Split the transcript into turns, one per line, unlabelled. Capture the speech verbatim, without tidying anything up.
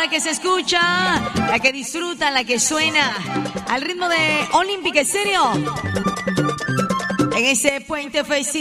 la que se escucha, la que disfruta, la que suena al ritmo de Olympic Estéreo en ese Puente Festival.